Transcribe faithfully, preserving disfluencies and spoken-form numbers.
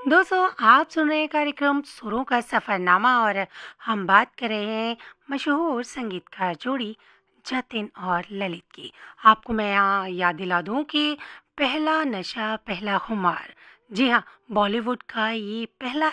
दोस्तों, आप सुन रहे हैं कार्यक्रम सुरों का सफरनामा और हम बात कर रहे हैं मशहूर संगीतकार जोड़ी जतिन और ललित की। आपको मैं यहाँ याद दिला दूँ कि पहला नशा पहला खुमार, जी हाँ, बॉलीवुड का ये पहला